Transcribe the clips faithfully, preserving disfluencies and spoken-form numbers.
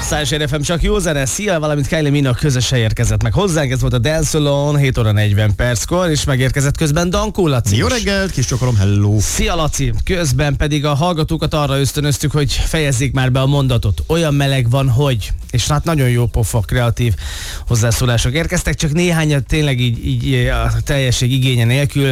Szájs er ef em, csak jó zene, szia, valamint Kylie Minogue közösen érkezett meg hozzánk, ez volt a Dance Alone, hét óra negyven perckor, és megérkezett közben Dankó Laci. Jó reggelt, kis csokolom, hello! Szia Laci, közben pedig a hallgatókat arra ösztönöztük, hogy fejezzék már be a mondatot. Olyan meleg van, hogy... És hát nagyon jó pofa, kreatív hozzászólások érkeztek, csak néhányat tényleg így, így a teljesség igénye nélkül,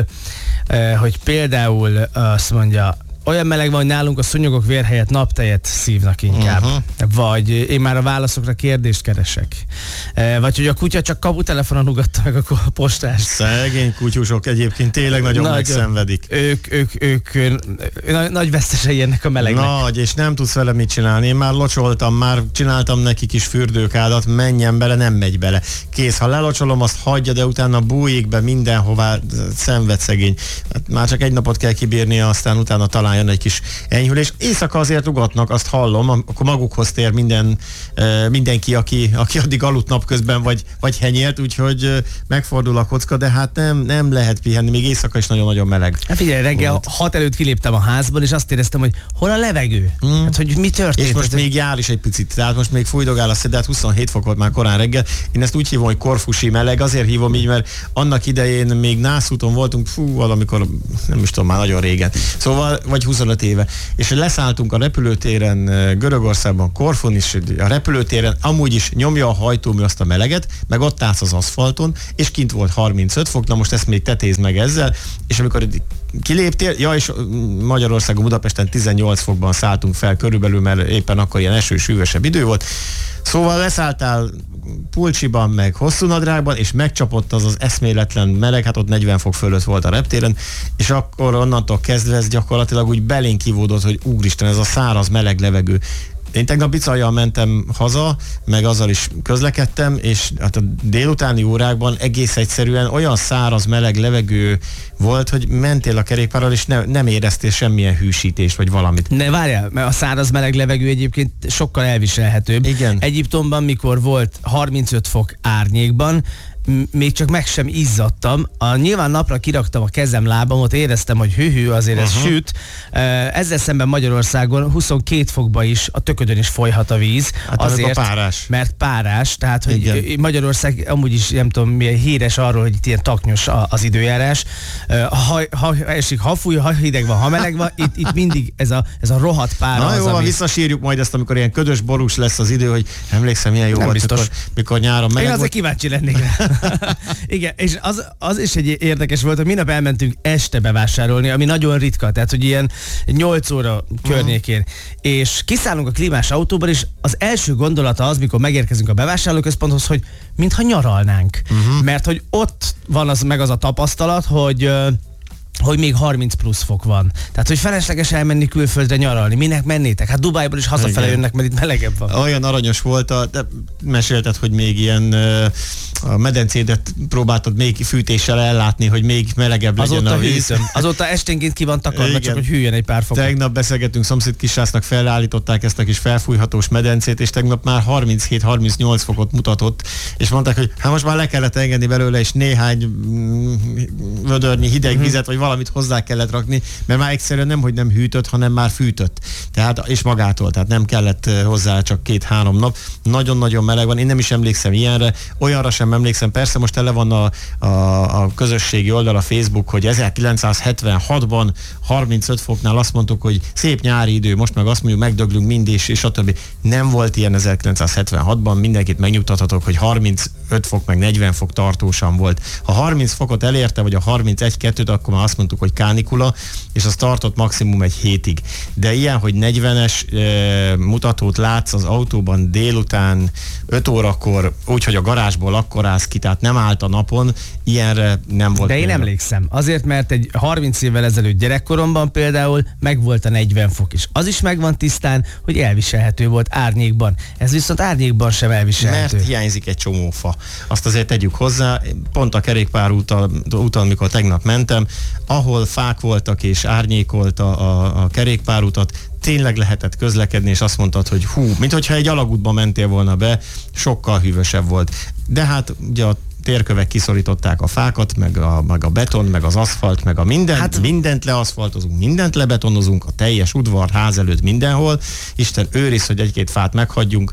hogy például azt mondja, olyan meleg van, hogy nálunk a szúnyogok vér helyett naptejet szívnak inkább. Uh-huh. Vagy én már a válaszokra kérdést keresek. Vagy hogy a kutya csak kabutelefonon ugatta meg a postás. Szegény kutyusok egyébként tényleg nagyon nagy, megszenvedik. Ők, ők, ők, ők nagy, nagy vesztesei ennek a melegnek. Nagy, és nem tudsz vele mit csinálni. Én már locsoltam, már csináltam neki kis fürdőkádat, menjen bele, nem megy bele. Kész, ha lelocsolom, azt hagyja, de utána bújik be mindenhová, szenved szegény. Hát már csak egy napot kell kibírnia, aztán utána talán jön egy kis enyhülés. Éjszaka azért ugatnak, azt hallom, akkor magukhoz tér minden, mindenki, aki, aki addig aludt napközben, vagy, vagy henyért, úgyhogy megfordul a kocka, de hát nem, nem lehet pihenni, még éjszaka is nagyon-nagyon meleg. Hát figyelj, reggel volt. hat előtt kiléptem a házban, és azt éreztem, hogy hol a levegő? Mm. Hát, hogy mi történt? És most még jár is egy picit, tehát most még fújdogál a szél, de hát huszonhét fok volt már korán reggel. Én ezt úgy hívom, hogy korfusi meleg, azért hívom így, mert annak idején még Nászúton voltunk, fú, valamikor, nem is tudom, már nagyon régen. Szóval, vagy huszonöt éve. És leszálltunk a repülőtéren Görögországban, Korfun is, a repülőtéren amúgy is nyomja a hajtómű azt a meleget, meg ott állsz az aszfalton, és kint volt harmincöt fok, na most ezt még tetézd meg ezzel, és amikor kiléptél, ja, és Magyarországon, Budapesten tizennyolc fokban szálltunk fel körülbelül, mert éppen akkor ilyen esős, hűvösebb idő volt. Szóval leszálltál pulcsiban, meg hosszúnadrágban, és megcsapott az az eszméletlen meleg, hát ott negyven fok fölött volt a reptéren, és akkor onnantól kezdve ez gyakorlatilag úgy belénk kivódott, hogy úristen, ez a száraz, meleg levegő. Én tegnap bicajjal mentem haza, meg azzal is közlekedtem, és hát a délutáni órákban egész egyszerűen olyan száraz, meleg levegő volt, hogy mentél a kerékpárral, és ne, nem éreztél semmilyen hűsítést, vagy valamit. Ne, várjál, mert a száraz, meleg levegő egyébként sokkal elviselhetőbb. Igen. Egyiptomban, mikor volt harmincöt fok árnyékban, még csak meg sem izzadtam. A, nyilván napra kiraktam a kezem, lábamot, éreztem, hogy hű-hű, azért ez uh-huh. süt. Ezzel szemben Magyarországon huszonkét fokba is a töködön is folyhat a víz. Hát azért, párás. Mert párás, tehát hogy igen. Magyarország amúgy is nem tudom milyen híres arról, hogy itt ilyen taknyos az időjárás. Ha, ha esik, ha fúj, ha hideg van, ha meleg van, itt, itt mindig ez a, ez a rohadt pára. Na az, jó, van, ami... visszasírjuk majd ezt, amikor ilyen ködös, borús lesz az idő, hogy emlékszem, milyen jó nem volt, biztos. mikor, mikor nyáron meleg. Én azért kíváncsi lennék rá. Igen, és az, az is egy érdekes volt, hogy minap elmentünk este bevásárolni, ami nagyon ritka, tehát hogy ilyen nyolc óra környékén. Uh-huh. És kiszállunk a klímás autóban, és az első gondolata az, mikor megérkezünk a bevásárlóközponthoz, hogy mintha nyaralnánk. Uh-huh. Mert hogy ott van az meg az a tapasztalat, hogy hogy még harminc plusz fok van. Tehát, hogy felesleges elmenni külföldre nyaralni. Minek mennétek? Hát Dubájból is hazafele jönnek, mert itt melegebb van. Olyan aranyos volt, a, de mesélted, hogy még ilyen a medencédet próbáltad még fűtéssel ellátni, hogy még melegebb legyen azóta a víz. Hűtöm. Azóta esténként ki van takarva, igen. Csak hogy hűljön egy pár fokot. Tegnap beszélgettünk, szomszéd kisrácnak felállították ezt a kis felfújhatós medencét, és tegnap már harminchét harmincnyolc fokot mutatott, és mondták, hogy hát most már le kellett engedni belőle, és néhány mm, vödörnyi hideg uh-huh. vizet, vagy valamit hozzá kellett rakni, mert már egyszerűen nem, hogy nem hűtött, hanem már fűtött. Tehát, és magától, tehát nem kellett hozzá csak két-három nap. Nagyon-nagyon meleg van, én nem is emlékszem ilyenre, olyanra sem emlékszem, persze most tele van a, a, a közösségi oldal, a Facebook, hogy ezerkilencszázhetvenhatban harmincöt foknál azt mondtuk, hogy szép nyári idő, most meg azt mondjuk, megdöglünk mind, és, és a többi. Nem volt ilyen ezerkilencszázhetvenhatban, mindenkit megnyugtathatok, hogy harmincöt fok meg negyven fok tartósan volt. Ha harminc fokot elérte, vagy a harmincegy-kettőt, akkor már azt mondtuk, hogy kánikula, és az tartott maximum egy hétig. De ilyen, hogy negyvenes e, mutatót látsz az autóban délután öt órakor, úgyhogy a garázsból akkor állsz ki, tehát nem állt a napon, ilyenre nem volt. De én például emlékszem, azért, mert egy harminc évvel ezelőtt gyerekkoromban például megvolt a negyven fok is. Az is megvan tisztán, hogy elviselhető volt árnyékban. Ez viszont árnyékban sem elviselhető. Mert hiányzik egy csomó fa. Azt azért tegyük hozzá, pont a kerékpárúton, amikor tegnap mentem, ahol fák voltak és árnyékolt a, a, a kerékpárutat, tényleg lehetett közlekedni, és azt mondtad, hogy hú, mint hogyha egy alagútba mentél volna be, sokkal hűvösebb volt. De hát ugye a térkövek kiszorították a fákat, meg a, meg a beton, meg az aszfalt, meg a mindent, hát, mindent leaszfaltozunk, mindent lebetonozunk, a teljes udvar, ház előtt mindenhol. Isten őriz, hogy egy-két fát meghagyjunk,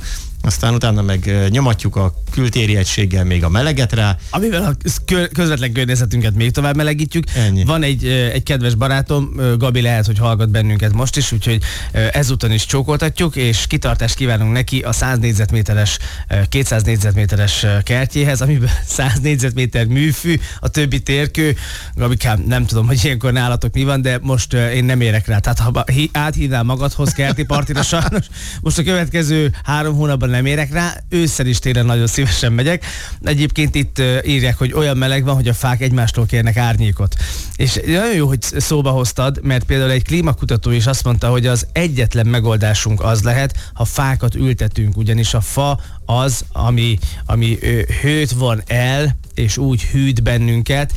aztán utána meg nyomatjuk a kültéri egységgel még a meleget rá. Amivel a közvetlen környezetünket még tovább melegítjük. Ennyi. Van egy, egy kedves barátom, Gabi lehet, hogy hallgat bennünket most is, úgyhogy ezúton is csókoltatjuk, és kitartást kívánunk neki a száz négyzetméteres, kétszáz négyzetméteres kertjéhez, amiben száz négyzetméter műfű, a többi térkő. Gabikám, nem tudom, hogy ilyenkor nálatok mi van, de most én nem érek rá. Tehát ha áthívnál magadhoz kerti partira, sajnos most a következő három hónapban nem érek rá, ősszel is télen nagyon szívesen megyek. Egyébként itt írják, hogy olyan meleg van, hogy a fák egymástól kérnek árnyékot. És nagyon jó, hogy szóba hoztad, mert például egy klímakutató is azt mondta, hogy az egyetlen megoldásunk az lehet, ha fákat ültetünk, ugyanis a fa az, ami, ami hőt von el, és úgy hűt bennünket,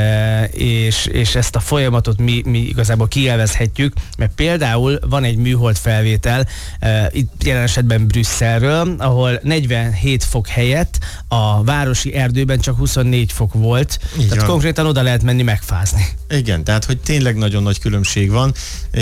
és, és ezt a folyamatot mi, mi igazából kielvezhetjük, mert például van egy műhold felvétel, itt jelen esetben Brüsszelről, ahol negyvenhét fok helyett a városi erdőben csak huszonnégy fok volt, így tehát van. Konkrétan oda lehet menni megfázni. Igen, tehát hogy tényleg nagyon nagy különbség van,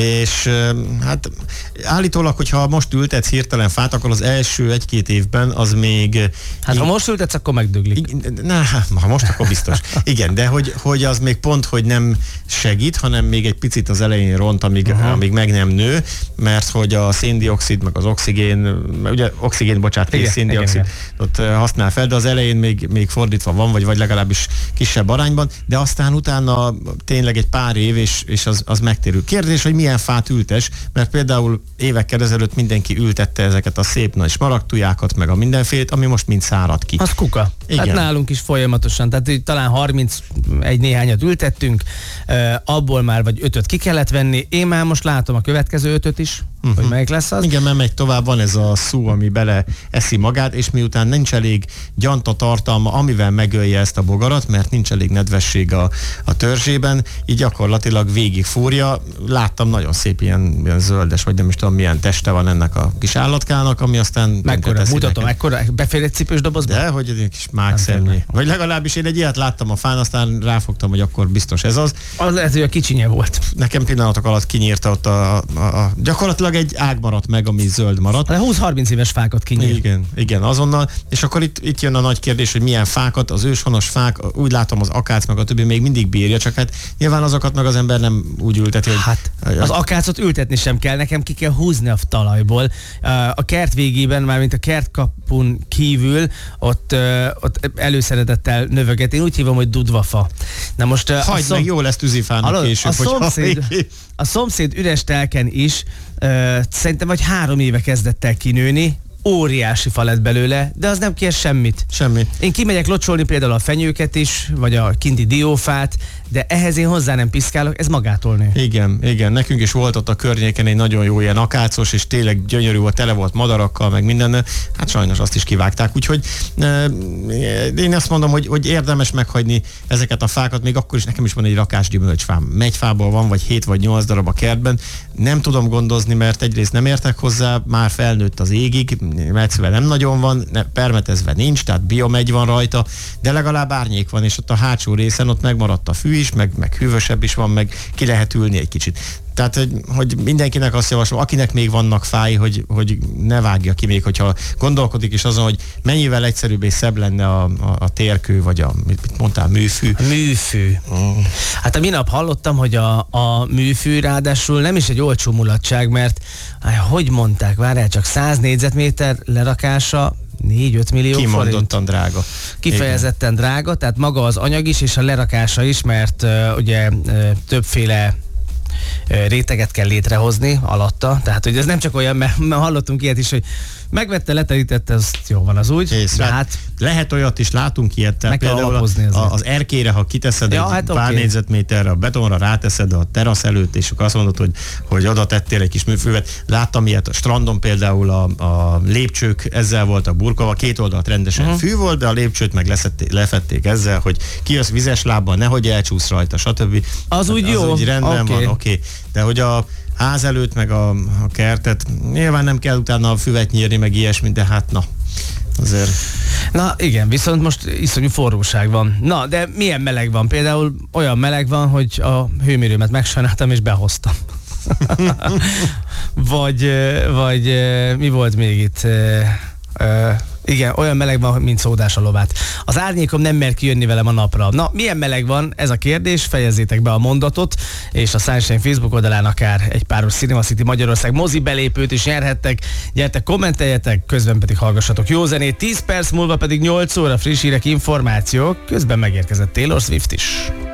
és hát állítólag, hogyha most ültetsz hirtelen fát, akkor az első egy-két évben az még... Hát így, ha most ültetsz, akkor megdöglik. Na, ha most, akkor biztos. Igen, de hogy, hogy az még pont, hogy nem segít, hanem még egy picit az elején ront, amíg, uh-huh. amíg meg nem nő, mert hogy a széndioxid, meg az oxigén, ugye oxigén, bocsánat, és széndioxidot használ fel, de az elején még, még fordítva van, vagy, vagy legalábbis kisebb arányban, de aztán utána tényleg egy pár év, és, és az, az megtérül. Kérdés, hogy milyen fát ültes, mert például évekkel ezelőtt mindenki ültette ezeket a szép nagy smaragdtujákat, meg a mindenfélét, ami most mind szárad ki. Az kuka. Igen. Hát nálunk is folyamatosan, tehát talán harmincegy néhányat ültettünk, abból már vagy ötöt ki kellett venni, én már most látom a következő ötöt is, uh-huh. hogy melyik lesz az. Igen, mert megy tovább, van ez a szú, ami bele eszi magát, és miután nincs elég gyanta tartalma, amivel megölje ezt a bogarat, mert nincs elég nedvesség a, a törzsében, így gyakorlatilag végig fúrja. Láttam nagyon szép ilyen, ilyen zöldes, vagy nem is tudom milyen teste van ennek a kis állatkának, ami aztán... Mekkora, mutatom, mekkora, befér egy cipős dobozba? De, hogy egy kis mágszemnyi. Vagy legalábbis én egy ilyet láttam a fán, aztán ráfogtam, hogy akkor biztos ez az. Az lehet, hogy a kicsinye volt. Nekem pillanatok alatt kinyírta ott a, a, a gyakorlatilag egy ág maradt meg, ami zöld maradt. De húsz-harminc éves fákat kinyír. Igen, igen, azonnal. És akkor itt, itt jön a nagy kérdés, hogy milyen fákat, az őshonos fák, úgy látom az akác meg a többi még mindig bírja, csak hát nyilván azokat meg az ember nem úgy ülteti, hogy... Hát az akácot ültetni sem kell, nekem ki kell húzni a talajból. A kert végében, mármint a kertkapun kívül, ott, ott előszeretettel növöget. Én úgy hívom, hogy dudvafa. Na most... Hagyd szom... meg, jó lesz tűzifának Hallod, később. A szomszéd, a szomszéd üres telken is uh, szerintem vagy három éve kezdett el kinőni, óriási fa lett belőle, de az nem kér semmit. Semmi. Én kimegyek locsolni például a fenyőket is, vagy a kinti diófát, de ehhez én hozzá nem piszkálok, ez magától nő. Igen, igen. Nekünk is volt ott a környéken egy nagyon jó ilyen akácos, és tényleg gyönyörű volt, tele volt madarakkal, meg minden. Hát sajnos azt is kivágták. Úgyhogy e, én azt mondom, hogy, hogy érdemes meghagyni ezeket a fákat, még akkor is nekem is van egy rakás gyümölcsfám. Megyfából van, vagy hét vagy nyolc darab a kertben. Nem tudom gondozni, mert egyrészt nem értek hozzá, már felnőtt az égig, metszve nem nagyon van, ne, permetezve nincs, tehát biomegy van rajta, de legalább árnyék van, és ott a hátsó részen ott megmaradt a fű is, meg, meg hűvösebb is van, meg ki lehet ülni egy kicsit. Tehát, hogy, hogy mindenkinek azt javaslom, akinek még vannak fái, hogy, hogy ne vágja ki még, hogyha gondolkodik is azon, hogy mennyivel egyszerűbb és szebb lenne a, a, a térkő, vagy a, mit mondtál, műfű. A műfű. Mm. Hát a minap hallottam, hogy a, a műfű ráadásul nem is egy olcsó mulatság, mert hogy mondták, várjál, csak száz négyzetméter lerakása négy-öt millió Kimondottan forint. drága. Kifejezetten igen. drága, tehát maga az anyag is, és a lerakása is, mert uh, ugye uh, többféle réteget kell létrehozni alatta, tehát hogy ez nem csak olyan, mert hallottunk ilyet is, hogy megvette, leterítette, az jó van az úgy. Észre. Hát lehet olyat is, látunk ilyet. Tehát például a, az erkére, ha kiteszed ja, egy hát pár okay. négyzetméterre, a betonra ráteszed a terasz előtt, és akkor azt mondod, hogy, hogy oda tettél egy kis műfűvet. Láttam ilyet a strandon, például a, a lépcsők ezzel voltak burkolva, két oldalt rendesen uh-huh. fű volt, de a lépcsőt meg leszették, lefették ezzel, hogy kijössz vizes lábbal, nehogy elcsúsz rajta, stb. Az úgy az jó. Úgy rendben okay. van, oké. Okay. De hogy a ház előtt, meg a, a kertet, nyilván nem kell utána a füvet nyírni, meg ilyesmi, de hát na, azért... Na igen, viszont most iszonyú forróság van. Na, de milyen meleg van? Például olyan meleg van, hogy a hőmérőmet megsajnáltam és behoztam. vagy, vagy mi volt még itt? Ö, igen, olyan meleg van, mint szódás a lovát. Az árnyékom nem mer kijönni velem a napra. Na, milyen meleg van? Ez a kérdés, fejezzétek be a mondatot, és a Sunshine Facebook oldalán akár egy páros Cinema City Magyarország mozi belépőt is nyerhettek. Gyertek, kommenteljetek, közben pedig hallgassatok jó zenét. tíz perc múlva pedig nyolc óra friss hírek, információk, közben megérkezett Taylor Swift is.